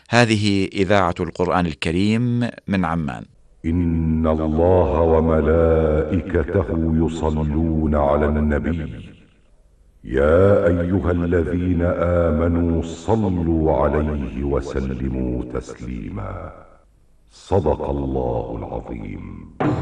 هذه إذاعة القرآن الكريم من عمان. إن الله وملائكته يصلون على النبي يا أيها الذين آمنوا صلوا عليه وسلموا تسليما. صدق الله العظيم.